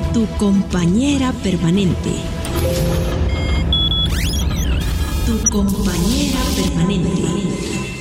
Tu compañera permanente. Tu compañera permanente.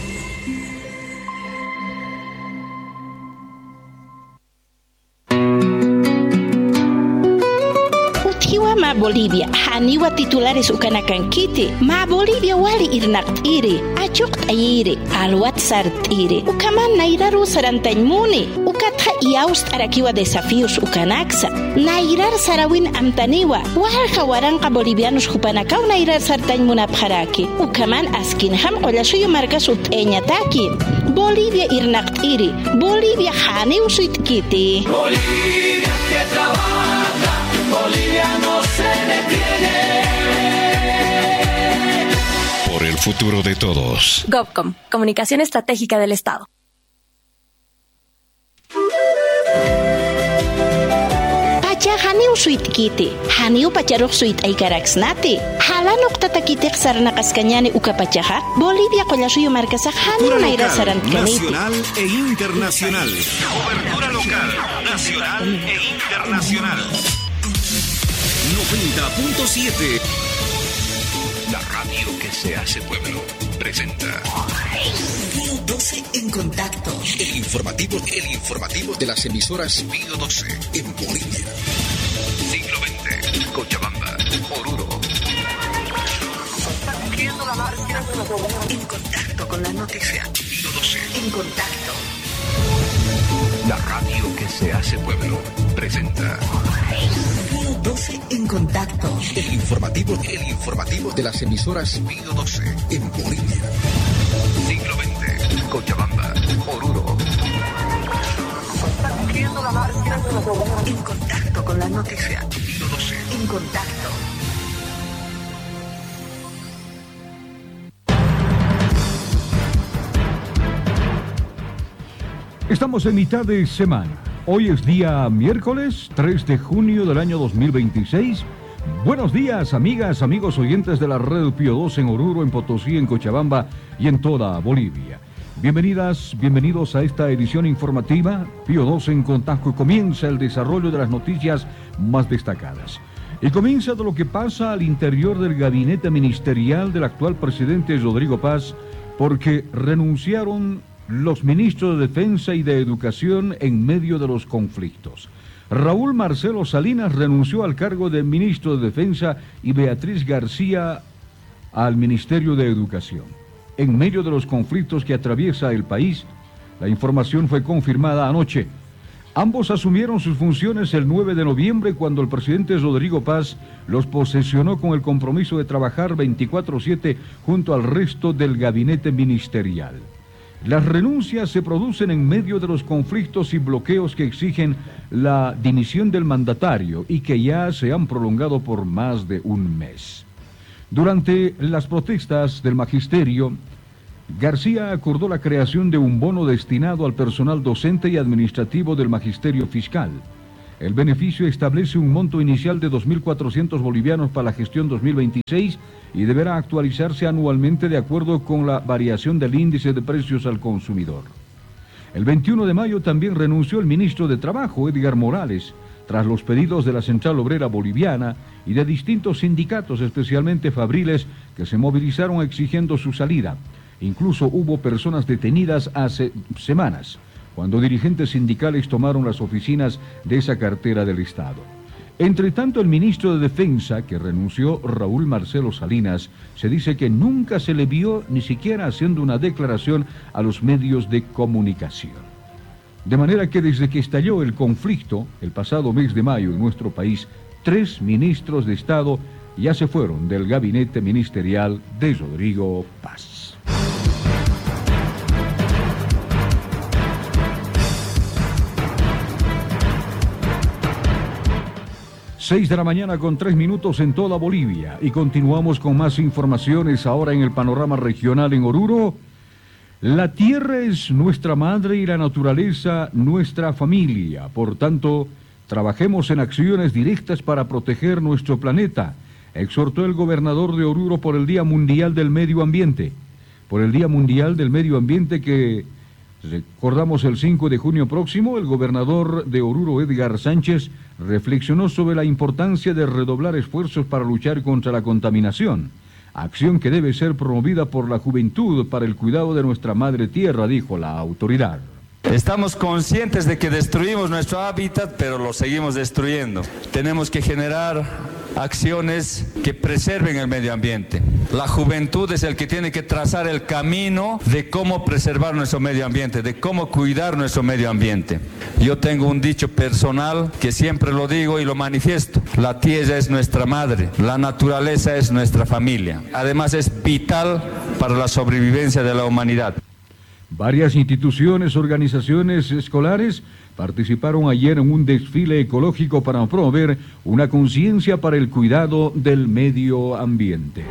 Ma Bolivia, haniwa titulares ukanakankiti. Ma Bolivia wali irnaqtiri, achuqtayiri, alwat sartiri. Ukaman nairaru sarantaymuni. Ukatha iaust arakiwa desafíos ukanaksa. Nairar sarawin amtaniwa. Waharqa waranqa bolivianos hupanakaw nairar sartaymuna pharaki. Ukaman askinham olasuyo markas ut'eñataki. Bolivia irnaqtiri. Bolivia haniw suitkiti. Bolivia que trabaja. Bolivia no se detiene. Por el futuro de todos. GovCom, Comunicación Estratégica del Estado. Pacha haniu suitkiti. Haniu pacharuq suit aykaraksnati. Hala nuqtatakitiq sarnaqascañani ukapachaja. Bolivia qollashuyo markasaq haniu naira sarantkaniti. Nacional e internacional. Cobertura local, nacional e internacional. 90.7. La radio que se hace pueblo presenta Pío 12 en contacto. el informativo de las emisoras Pío 12 en Bolivia. Siglo XX, Cochabamba, Oruro. En contacto con la noticia. Pío 12. En contacto. La radio que se hace pueblo presenta Pío 12 en contacto. el informativo de las emisoras Pío 12 en Bolivia. Siglo XX, Cochabamba, Oruro. En contacto con la noticia. Pío 12. En contacto. Estamos en mitad de semana. Hoy es día miércoles 3 de junio del año 2026. Buenos días, amigas, amigos oyentes de la red Pío 12 en Oruro, en Potosí, en Cochabamba y en toda Bolivia. Bienvenidas, bienvenidos a esta edición informativa. Pío 12 en contacto. Comienza el desarrollo de las noticias más destacadas. Y comienza de lo que pasa al interior del gabinete ministerial del actual presidente Rodrigo Paz, porque renunciaron los ministros de Defensa y de Educación en medio de los conflictos. Raúl Marcelo Salinas renunció al cargo de ministro de Defensa y Beatriz García al Ministerio de Educación. En medio de los conflictos que atraviesa el país, la información fue confirmada anoche. Ambos asumieron sus funciones el 9 de noviembre cuando el presidente Rodrigo Paz los posesionó con el compromiso de trabajar 24/7 junto al resto del gabinete ministerial. Las renuncias se producen en medio de los conflictos y bloqueos que exigen la dimisión del mandatario y que ya se han prolongado por más de un mes. Durante las protestas del magisterio, García acordó la creación de un bono destinado al personal docente y administrativo del magisterio fiscal. El beneficio establece un monto inicial de 2.400 bolivianos para la gestión 2026 y deberá actualizarse anualmente de acuerdo con la variación del índice de precios al consumidor. El 21 de mayo también renunció el ministro de Trabajo, Edgar Morales, tras los pedidos de la Central Obrera Boliviana y de distintos sindicatos, especialmente fabriles, que se movilizaron exigiendo su salida. Incluso hubo personas detenidas hace semanas, cuando dirigentes sindicales tomaron las oficinas de esa cartera del Estado. Entre tanto, el ministro de Defensa, que renunció, Raúl Marcelo Salinas, se dice que nunca se le vio ni siquiera haciendo una declaración a los medios de comunicación. De manera que desde que estalló el conflicto, el pasado mes de mayo en nuestro país, 3 ministros de Estado ya se fueron del gabinete ministerial de Rodrigo Paz. 6 de la mañana con 3 minutos en toda Bolivia y continuamos con más informaciones ahora en el panorama regional en Oruro. La tierra es nuestra madre y la naturaleza nuestra familia. Por tanto, trabajemos en acciones directas para proteger nuestro planeta, exhortó el gobernador de Oruro por el Día Mundial del Medio Ambiente. Por el Día Mundial del Medio Ambiente que Recordamos el 5 de junio próximo, el gobernador de Oruro, Edgar Sánchez, reflexionó sobre la importancia de redoblar esfuerzos para luchar contra la contaminación, acción que debe ser promovida por la juventud para el cuidado de nuestra madre tierra, dijo la autoridad. Estamos conscientes de que destruimos nuestro hábitat, pero lo seguimos destruyendo. Tenemos que generar acciones que preserven el medio ambiente. La juventud es el que tiene que trazar el camino de cómo preservar nuestro medio ambiente, de cómo cuidar nuestro medio ambiente. Yo tengo un dicho personal que siempre lo digo y lo manifiesto. La tierra es nuestra madre, la naturaleza es nuestra familia. Además es vital para la sobrevivencia de la humanidad. Varias instituciones, organizaciones escolares participaron ayer en un desfile ecológico para promover una conciencia para el cuidado del medio ambiente.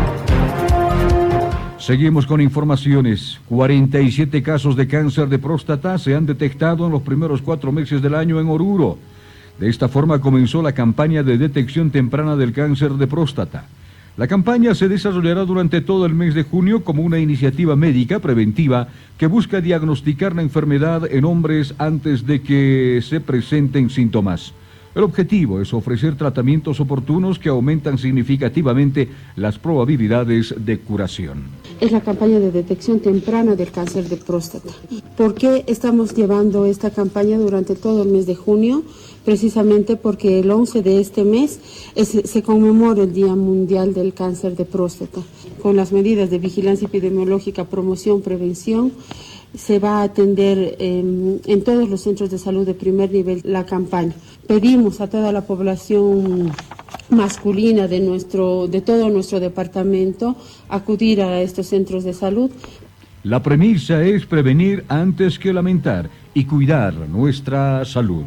Seguimos con informaciones. 47 casos de cáncer de próstata se han detectado en los primeros 4 meses del año en Oruro. De esta forma comenzó la campaña de detección temprana del cáncer de próstata. La campaña se desarrollará durante todo el mes de junio como una iniciativa médica preventiva que busca diagnosticar la enfermedad en hombres antes de que se presenten síntomas. El objetivo es ofrecer tratamientos oportunos que aumentan significativamente las probabilidades de curación. Es la campaña de detección temprana del cáncer de próstata. ¿Por qué estamos llevando esta campaña durante todo el mes de junio? Precisamente porque el 11 de este mes se conmemora el Día Mundial del Cáncer de Próstata. Con las medidas de vigilancia epidemiológica, promoción, prevención, se va a atender en todos los centros de salud de primer nivel la campaña. Pedimos a toda la población masculina de todo nuestro departamento acudir a estos centros de salud. La premisa es prevenir antes que lamentar y cuidar nuestra salud.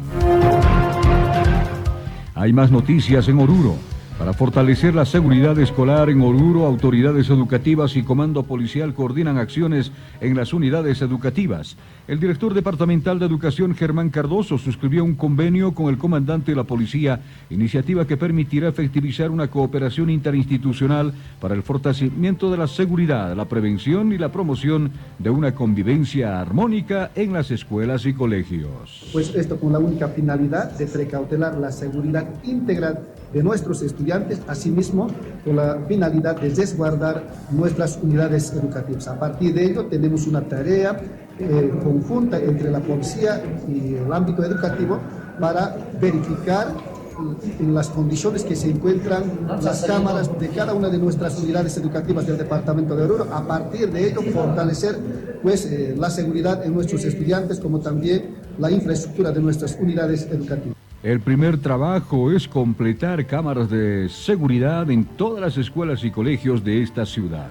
Hay más noticias en Oruro. Para fortalecer la seguridad escolar en Oruro, autoridades educativas y comando policial coordinan acciones en las unidades educativas. El director departamental de Educación, Germán Cardoso, suscribió un convenio con el comandante de la policía, iniciativa que permitirá efectivizar una cooperación interinstitucional para el fortalecimiento de la seguridad, la prevención y la promoción de una convivencia armónica en las escuelas y colegios. Pues esto con la única finalidad de precautelar la seguridad íntegra de nuestros estudiantes, asimismo con la finalidad de resguardar nuestras unidades educativas. A partir de ello tenemos una tarea conjunta entre la policía y el ámbito educativo para verificar en las condiciones que se encuentran las cámaras de cada una de nuestras unidades educativas del departamento de Oruro. A partir de ello fortalecer la seguridad en nuestros estudiantes como también la infraestructura de nuestras unidades educativas. El primer trabajo es completar cámaras de seguridad en todas las escuelas y colegios de esta ciudad.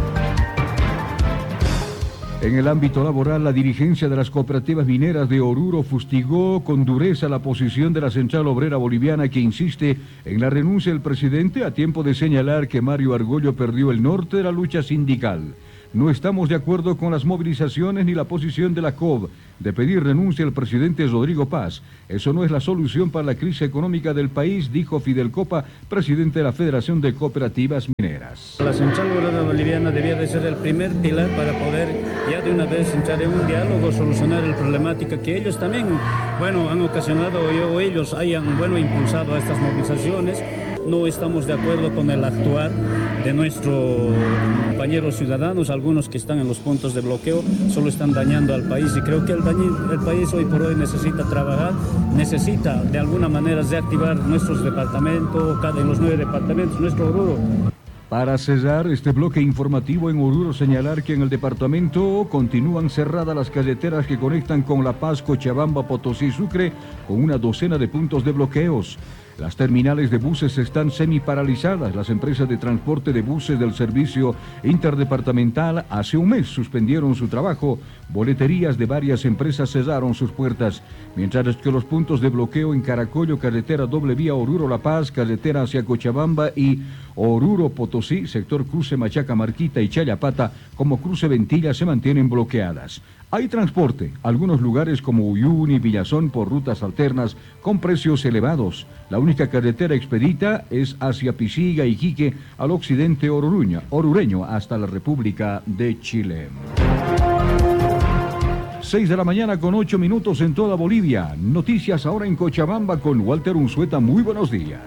En el ámbito laboral, la dirigencia de las cooperativas mineras de Oruro fustigó con dureza la posición de la Central Obrera Boliviana, que insiste en la renuncia del presidente a tiempo de señalar que Mario Argollo perdió el norte de la lucha sindical. No estamos de acuerdo con las movilizaciones ni la posición de la COB de pedir renuncia al presidente Rodrigo Paz. Eso no es la solución para la crisis económica del país, dijo Fidel Copa, presidente de la Federación de Cooperativas Mineras. La Central Obrera Boliviana debía de ser el primer pilar para poder ya de una vez entrar en un diálogo, solucionar la problemática que ellos también, han ocasionado o ellos hayan, impulsado a estas movilizaciones. No estamos de acuerdo con el actuar de nuestros compañeros ciudadanos, algunos que están en los puntos de bloqueo, solo están dañando al país y creo que el país hoy por hoy necesita trabajar, necesita de alguna manera reactivar nuestros departamentos, en los 9 departamentos, nuestro Oruro. Para cerrar este bloque informativo en Oruro, señalar que en el departamento continúan cerradas las carreteras que conectan con La Paz, Cochabamba, Potosí y Sucre, con una docena de puntos de bloqueos. Las terminales de buses están semi-paralizadas. Las empresas de transporte de buses del servicio interdepartamental hace un mes suspendieron su trabajo. Boleterías de varias empresas cerraron sus puertas, mientras que los puntos de bloqueo en Caracollo, carretera doble vía Oruro-La Paz, carretera hacia Cochabamba y Oruro-Potosí, sector cruce Machaca-Marquita y Chayapata, como cruce Ventilla, se mantienen bloqueadas. Hay transporte, algunos lugares como Uyuni y Villazón por rutas alternas con precios elevados. La única carretera expedita es hacia Pisiga y Iquique, al occidente orureño hasta la República de Chile. 6 de la mañana con 8 minutos en toda Bolivia. Noticias ahora en Cochabamba con Walter Unzueta. Muy buenos días.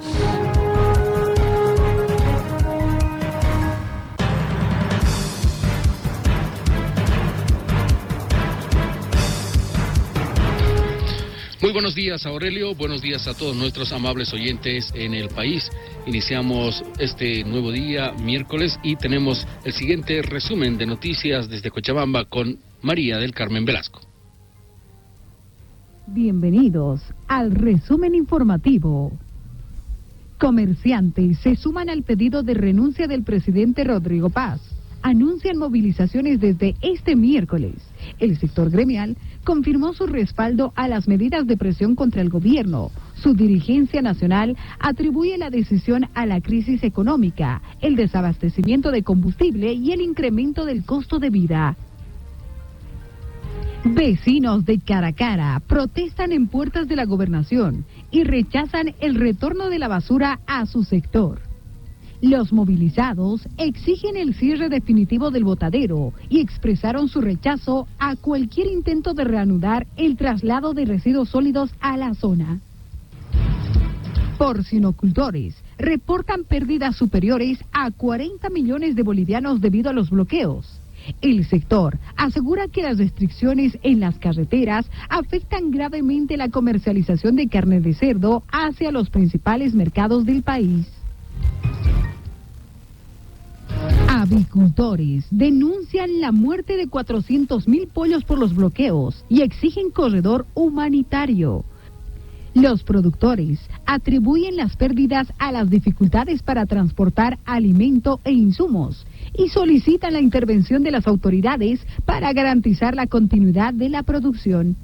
Muy buenos días, Aurelio. Buenos días a todos nuestros amables oyentes en el país. Iniciamos este nuevo día, miércoles, y tenemos el siguiente resumen de noticias desde Cochabamba con María del Carmen Velasco. Bienvenidos al resumen informativo. Comerciantes se suman al pedido de renuncia del presidente Rodrigo Paz. Anuncian movilizaciones desde este miércoles. El sector gremial confirmó su respaldo a las medidas de presión contra el gobierno. Su dirigencia nacional atribuye la decisión a la crisis económica, el desabastecimiento de combustible y el incremento del costo de vida. Vecinos de Caracara protestan en puertas de la gobernación y rechazan el retorno de la basura a su sector. Los movilizados exigen el cierre definitivo del botadero y expresaron su rechazo a cualquier intento de reanudar el traslado de residuos sólidos a la zona. Porcinocultores reportan pérdidas superiores a 40 millones de bolivianos debido a los bloqueos. El sector asegura que las restricciones en las carreteras afectan gravemente la comercialización de carne de cerdo hacia los principales mercados del país. Avicultores denuncian la muerte de 400.000 pollos por los bloqueos y exigen corredor humanitario. Los productores atribuyen las pérdidas a las dificultades para transportar alimento e insumos y solicitan la intervención de las autoridades para garantizar la continuidad de la producción.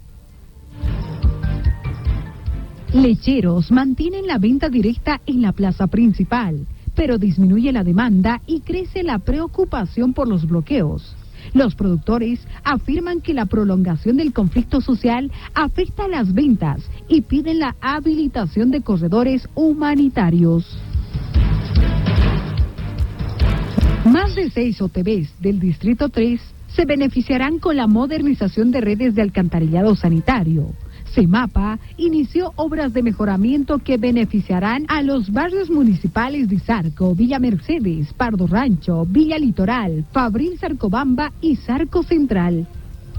Lecheros mantienen la venta directa en la plaza principal, pero disminuye la demanda y crece la preocupación por los bloqueos. Los productores afirman que la prolongación del conflicto social afecta las ventas y piden la habilitación de corredores humanitarios. Más de 6 OTBs del Distrito 3 se beneficiarán con la modernización de redes de alcantarillado sanitario. CEMAPA inició obras de mejoramiento que beneficiarán a los barrios municipales de Zarco, Villa Mercedes, Pardo Rancho, Villa Litoral, Fabril Zarcobamba y Zarco Central.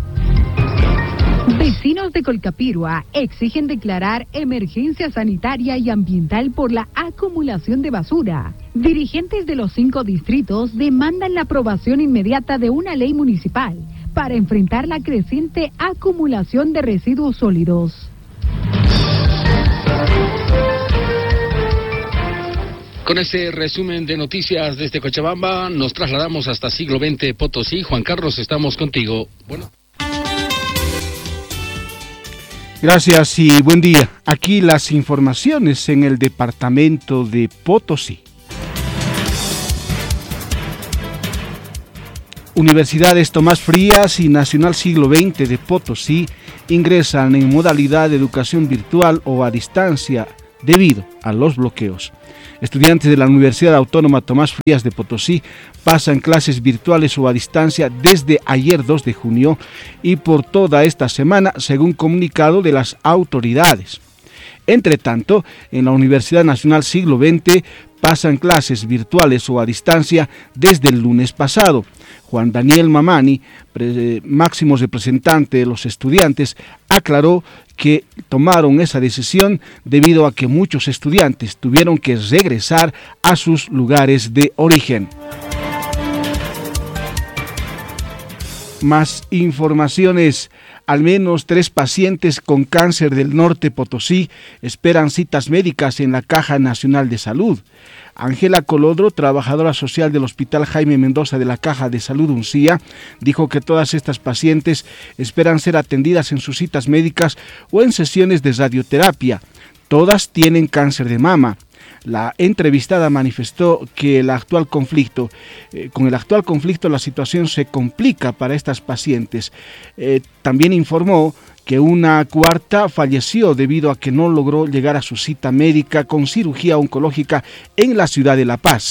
Vecinos de Colcapirua exigen declarar emergencia sanitaria y ambiental por la acumulación de basura. Dirigentes de los 5 distritos demandan la aprobación inmediata de una ley municipal para enfrentar la creciente acumulación de residuos sólidos. Con este resumen de noticias desde Cochabamba, nos trasladamos hasta siglo XX Potosí. Juan Carlos, estamos contigo. Bueno. Gracias y buen día. Aquí las informaciones en el departamento de Potosí. Universidades Tomás Frías y Nacional Siglo XX de Potosí ingresan en modalidad de educación virtual o a distancia debido a los bloqueos. Estudiantes de la Universidad Autónoma Tomás Frías de Potosí pasan clases virtuales o a distancia desde ayer 2 de junio y por toda esta semana, según comunicado de las autoridades. Entre tanto, en la Universidad Nacional Siglo XX pasan clases virtuales o a distancia desde el lunes pasado. Juan Daniel Mamani, máximo representante de los estudiantes, aclaró que tomaron esa decisión debido a que muchos estudiantes tuvieron que regresar a sus lugares de origen. Más informaciones. Al menos 3 pacientes con cáncer del norte Potosí esperan citas médicas en la Caja Nacional de Salud. Ángela Colodro, trabajadora social del Hospital Jaime Mendoza de la Caja de Salud Uncía, dijo que todas estas pacientes esperan ser atendidas en sus citas médicas o en sesiones de radioterapia. Todas tienen cáncer de mama. La entrevistada manifestó que con el actual conflicto la situación se complica para estas pacientes. También informó que una cuarta falleció debido a que no logró llegar a su cita médica con cirugía oncológica en la ciudad de La Paz.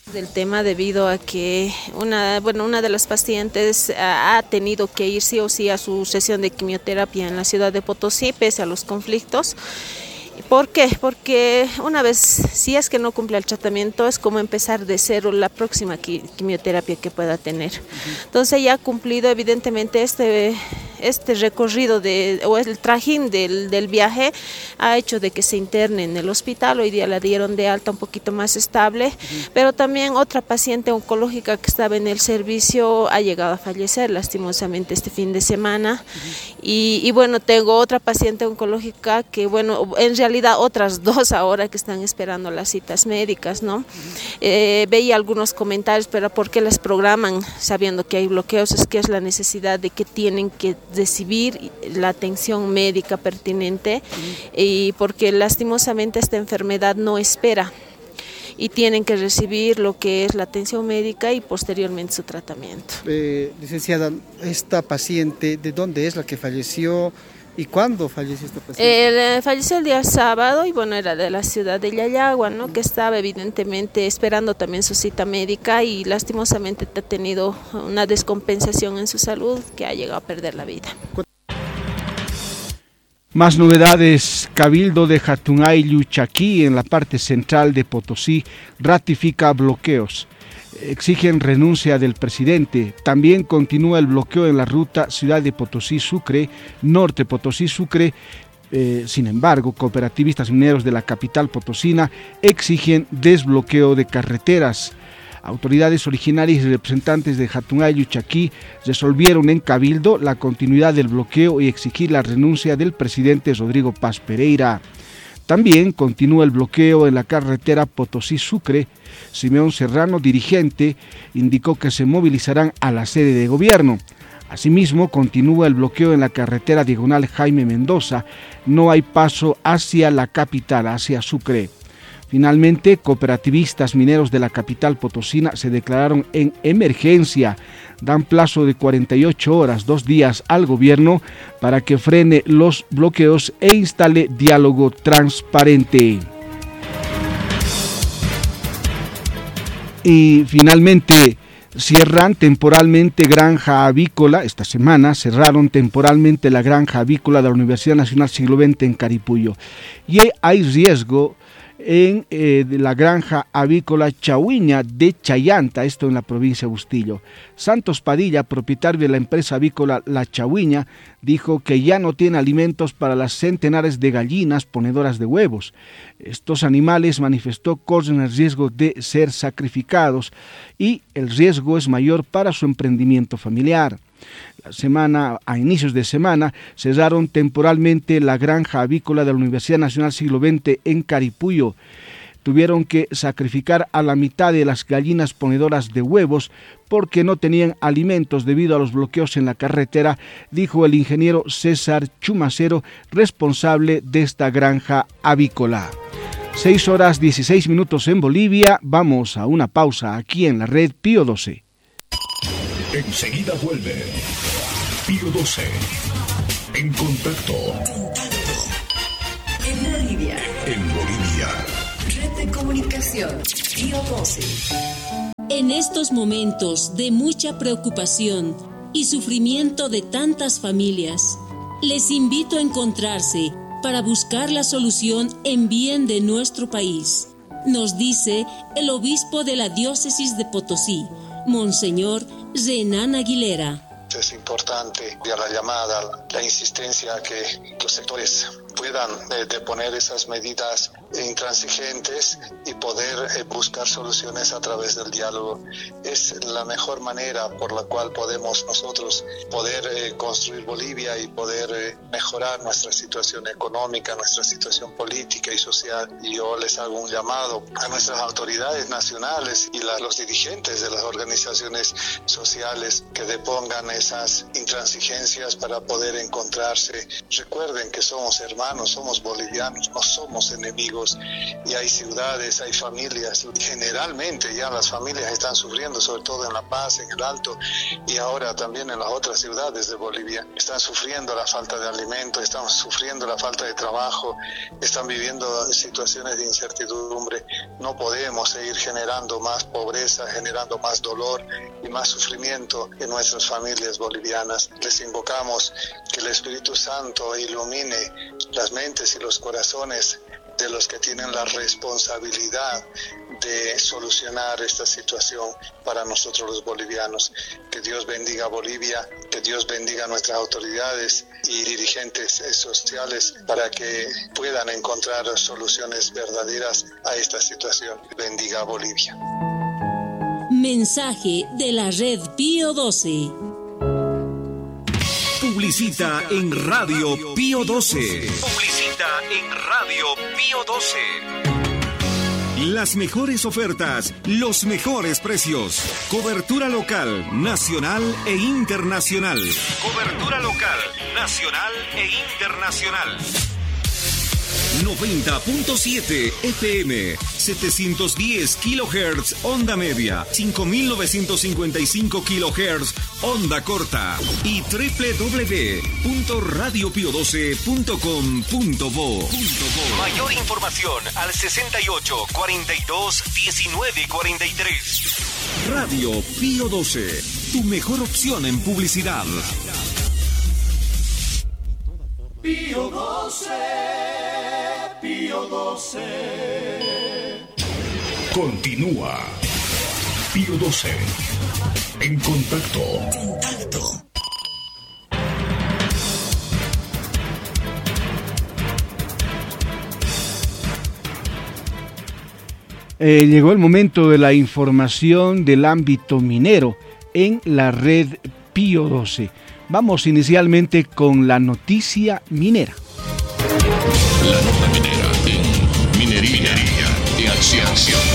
Del tema debido a que una de las pacientes ha tenido que ir sí o sí a su sesión de quimioterapia en la ciudad de Potosí, pese a los conflictos. ¿Por qué? Porque una vez, si es que no cumple el tratamiento, es como empezar de cero la próxima quimioterapia que pueda tener. Entonces ya ha cumplido evidentemente este recorrido o el trajín del viaje ha hecho de que se interne en el hospital. Hoy día la dieron de alta un poquito más estable, pero también otra paciente oncológica que estaba en el servicio ha llegado a fallecer lastimosamente este fin de semana. Y bueno, tengo otra paciente oncológica que en realidad otras dos ahora que están esperando las citas médicas, ¿no? Veía algunos comentarios, pero ¿por qué las programan sabiendo que hay bloqueos? Es que es la necesidad de que tienen que recibir la atención médica pertinente y porque lastimosamente esta enfermedad no espera y tienen que recibir lo que es la atención médica y posteriormente su tratamiento. Licenciada, esta paciente, ¿de dónde es la que falleció? ¿Y cuándo falleció esta paciente? Falleció el día sábado y era de la ciudad de Yayagua, ¿no? Que estaba evidentemente esperando también su cita médica y lastimosamente ha tenido una descompensación en su salud que ha llegado a perder la vida. Más novedades. Cabildo de Hatunayllur Chaqui, en la parte central de Potosí, ratifica bloqueos. Exigen renuncia del presidente. También continúa el bloqueo en la ruta Ciudad de Potosí-Sucre, Norte Potosí-Sucre. Sin embargo, cooperativistas mineros de la capital potosina exigen desbloqueo de carreteras. Autoridades originarias y representantes de Hatunayllur Chaqui resolvieron en Cabildo la continuidad del bloqueo y exigir la renuncia del presidente Rodrigo Paz Pereira. También continúa el bloqueo en la carretera Potosí-Sucre. Simeón Serrano, dirigente, indicó que se movilizarán a la sede de gobierno. Asimismo, continúa el bloqueo en la carretera diagonal Jaime Mendoza. No hay paso hacia la capital, hacia Sucre. Finalmente, cooperativistas mineros de la capital potosina se declararon en emergencia. Dan plazo de 48 horas, 2 días al gobierno para que frene los bloqueos e instale diálogo transparente. Y finalmente, cierran temporalmente granja avícola. Esta semana cerraron temporalmente la granja avícola de la Universidad Nacional Siglo XX en Caripuyo. Y hay riesgo en la granja avícola Chahuiña de Chayanta, esto en la provincia de Bustillo. Santos Padilla, propietario de la empresa avícola La Chahuiña, dijo que ya no tiene alimentos para las centenares de gallinas ponedoras de huevos. Estos animales, manifestó, corren el riesgo de ser sacrificados y el riesgo es mayor para su emprendimiento familiar. A inicios de semana, cerraron temporalmente la granja avícola de la Universidad Nacional Siglo XX en Caripuyo. Tuvieron que sacrificar a la mitad de las gallinas ponedoras de huevos porque no tenían alimentos debido a los bloqueos en la carretera, dijo el ingeniero César Chumacero, responsable de esta granja avícola. 6:16 en Bolivia. Vamos a una pausa aquí en la red Pío 12. Enseguida vuelve Pío 12. En contacto. En Bolivia. En Bolivia. Red de comunicación Pío 12. En estos momentos de mucha preocupación y sufrimiento de tantas familias, les invito a encontrarse para buscar la solución en bien de nuestro país, nos dice el obispo de la diócesis de Potosí, Monseñor Renan Aguilera. Es importante la llamada, la insistencia a que los sectores puedan deponer esas medidas intransigentes y poder buscar soluciones a través del diálogo. Es la mejor manera por la cual podemos nosotros poder construir Bolivia y poder mejorar nuestra situación económica, nuestra situación política y social. Y yo les hago un llamado a nuestras autoridades nacionales y los dirigentes de las organizaciones sociales que depongan esas intransigencias para poder encontrarse. Recuerden que somos hermanos hermanos, somos bolivianos, no somos enemigos. Y hay ciudades, hay familias, generalmente ya las familias están sufriendo, sobre todo en La Paz, en el Alto, y ahora también en las otras ciudades de Bolivia. Están sufriendo la falta de alimentos, están sufriendo la falta de trabajo, están viviendo situaciones de incertidumbre. No podemos seguir generando más pobreza, generando más dolor y más sufrimiento en nuestras familias bolivianas. Les invocamos que el Espíritu Santo ilumine las mentes y los corazones de los que tienen la responsabilidad de solucionar esta situación para nosotros los bolivianos. Que Dios bendiga a Bolivia, que Dios bendiga a nuestras autoridades y dirigentes sociales para que puedan encontrar soluciones verdaderas a esta situación. Bendiga a Bolivia. Mensaje de la Red Pío 12. Publicita en Radio Pío 12. Publicita en Radio Pío 12. Las mejores ofertas, los mejores precios. Cobertura local, nacional e internacional. Cobertura local, nacional e internacional. 90.7 FM, 710 kHz onda media, 5955 kHz onda corta y www.radiopio12.com.bo. Mayor información al 68 42 19 43. Radio Pío 12, tu mejor opción en publicidad. Pío 12. Pío 12. Continúa Pío 12. En contacto. Llegó el momento de la información del ámbito minero en la red Pío 12. Vamos inicialmente con la noticia minera. La nota minera en Minería de Acción.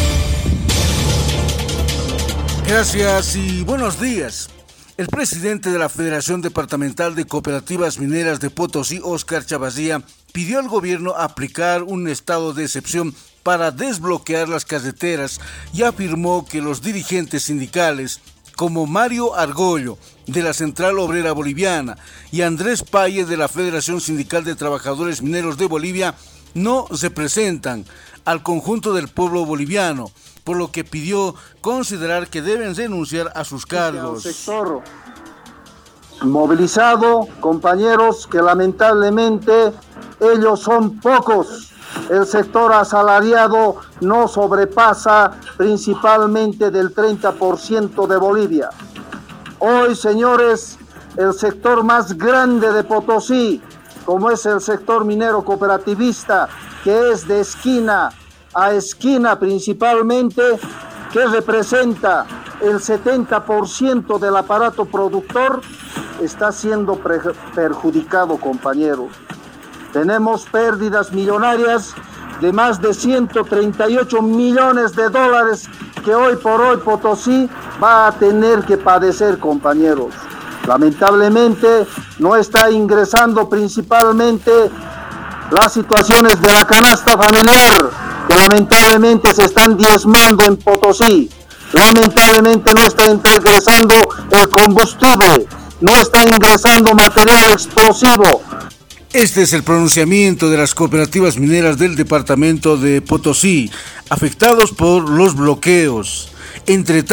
Gracias y buenos días. El presidente de la Federación Departamental de Cooperativas Mineras de Potosí, Óscar Chavazía, pidió al gobierno aplicar un estado de excepción para desbloquear las carreteras y afirmó que los dirigentes sindicales como Mario Argollo, de la Central Obrera Boliviana, y Andrés Paye, de la Federación Sindical de Trabajadores Mineros de Bolivia, no representan al conjunto del pueblo boliviano, por lo que pidió considerar que deben renunciar a sus cargos. Sector movilizado, compañeros, que lamentablemente ellos son pocos. El sector asalariado no sobrepasa principalmente del 30% de Bolivia. Hoy, señores, el sector más grande de Potosí, como es el sector minero cooperativista, que es de esquina a esquina principalmente, que representa el 70% del aparato productor, está siendo perjudicado, compañeros. Tenemos pérdidas millonarias de más de 138 millones de dólares que hoy por hoy Potosí va a tener que padecer, compañeros. Lamentablemente no está ingresando principalmente las situaciones de la canasta familiar, que lamentablemente se están diezmando en Potosí. Lamentablemente no está ingresando el combustible, no está ingresando material explosivo. Este es el pronunciamiento de las cooperativas mineras del departamento de Potosí, afectados por los bloqueos. Entre